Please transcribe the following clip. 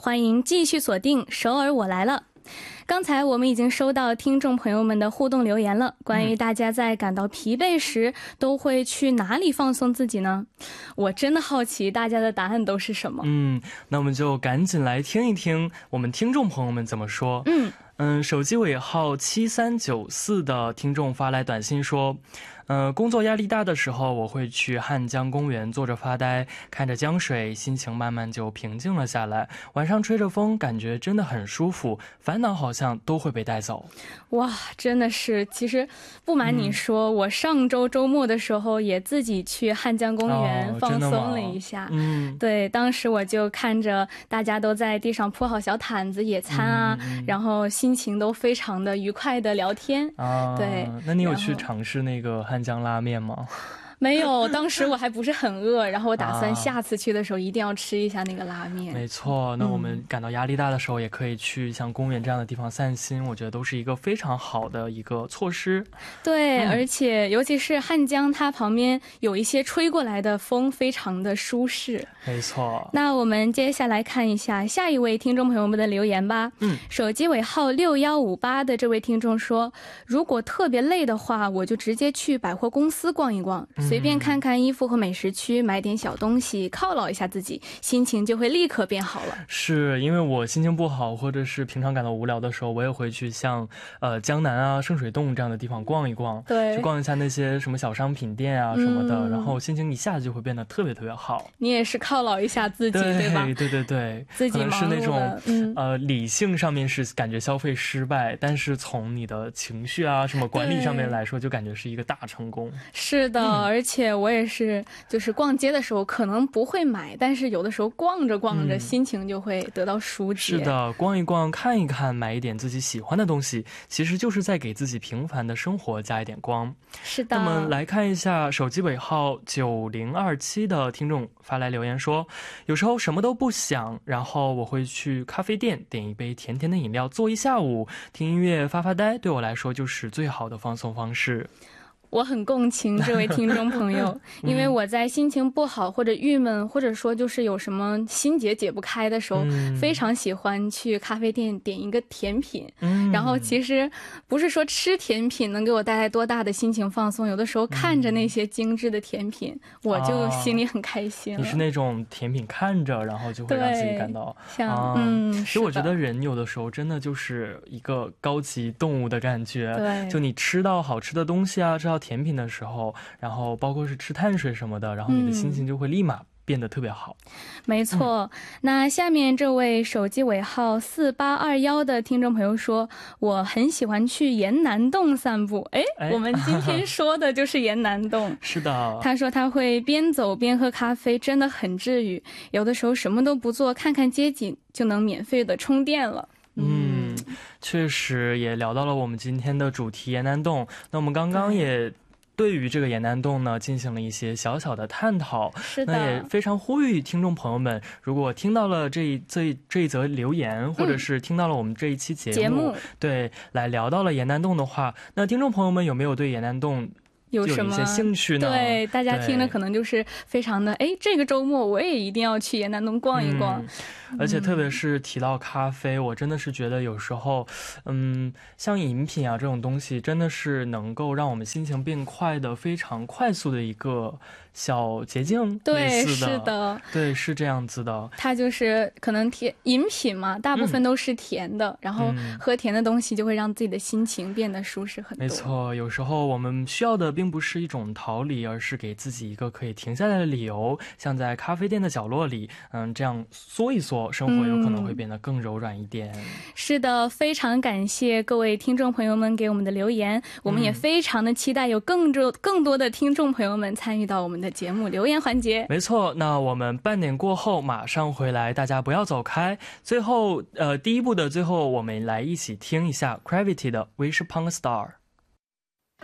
欢迎继续锁定首尔我来了。刚才我们已经收到听众朋友们的互动留言了，关于大家在感到疲惫时都会去哪里放松自己呢？我真的好奇大家的答案都是什么。 那我们就赶紧来听一听我们听众朋友们怎么说。手机尾号7394的听众发来短信说，工作压力大的时候，我会去汉江公园坐着发呆，看着江水，心情慢慢就平静了下来。晚上吹着风，感觉真的很舒服，烦恼好像都会被带走。 哇，真的是，其实不瞒你说，我上周周末的时候也自己去汉江公园放松了一下。对，当时我就看着大家都在地上铺好小毯子野餐啊，然后心情都非常的愉快的聊天。对， 那你有去尝试那个汉江拉面吗？ 没有，当时我还不是很饿，然后我打算下次去的时候一定要吃一下那个拉面。 没错，那我们感到压力大的时候也可以去像公园这样的地方散心，我觉得都是一个非常好的一个措施。 对，而且尤其是汉江，它旁边有一些吹过来的风非常的舒适。 没错。 那我们接下来看一下下一位听众朋友们的留言吧。手机尾号6158的这位听众说，如果特别累的话，我就直接去百货公司逛一逛，随便看看衣服和美食区，买点小东西犒劳一下自己，心情就会立刻变好了。 是因为我心情不好或者是平常感到无聊的时候，我也会去像江南啊圣水洞这样的地方逛一逛，去逛一下那些什么小商品店啊什么的，然后心情一下子就会变得特别特别好。 你也是犒劳一下自己， 对吧？ 对， 自己可能是那种理性上面是感觉消费失败，但是从你的情绪啊什么管理上面来说，就感觉是一个大成功。 是的，而且我也是，就是逛街的时候可能不会买，但是有的时候逛着逛着心情就会得到疏解。 是的，逛一逛看一看，买一点自己喜欢的东西，其实就是在给自己平凡的生活加一点光。 是的。 那么来看一下手机尾号9027的听众发来留言说，有时候什么都不想，然后我会去咖啡店点一杯甜甜的饮料，坐一下午，听音乐发发呆，对我来说就是最好的放松方式。 我很共情这位听众朋友，因为我在心情不好或者郁闷，或者说就是有什么心结解不开的时候，非常喜欢去咖啡店点一个甜品。然后其实不是说吃甜品能给我带来多大的心情放松，有的时候看着那些精致的甜品，我就心里很开心了。 你是那种甜品看着然后就会让自己感到其实我觉得人有的时候真的就是一个高级动物的感觉。对，就你吃到好吃的东西啊，吃到甜品的时候，然后包括是吃碳水什么的，然后你的心情就会立马变得特别好。 没错。那下面这位手机尾号4821的听众朋友说，我很喜欢去延南洞散步。我们今天说的就是延南洞。 是的。 他说他会边走边喝咖啡，真的很治愈，有的时候什么都不做，看看街景就能免费的充电了。 确实也聊到了我们今天的主题延南洞。那我们刚刚也对于这个延南洞呢进行了一些小小的探讨。是的。那也非常呼吁听众朋友们，如果听到了这一则留言，或者是听到了我们这一期节目，对，来聊到了延南洞的话，那听众朋友们有没有对延南洞有什么一些兴趣呢？对，大家听了可能就是非常的这个周末我也一定要去延南洞逛一逛。而且特别是提到咖啡，我真的是觉得有时候像饮品啊这种东西真的是能够让我们心情变快的非常快速的一个小捷径。对，是的，对，是这样子的。它就是可能饮品嘛，大部分都是甜的，然后喝甜的东西就会让自己的心情变得舒适很多。没错，有时候我们需要的并不是一种逃离，而是给自己一个可以停下来的理由，像在咖啡店的角落里这样缩一缩，生活有可能会变得更柔软一点。是的，非常感谢各位听众朋友们给我们的留言，我们也非常的期待有更多的听众朋友们参与到我们的节目留言环节。没错，那我们半点过后马上回来，大家不要走开。最后第一部的最后，我们来一起听一下 Gravity 的 Wish Upon a Star。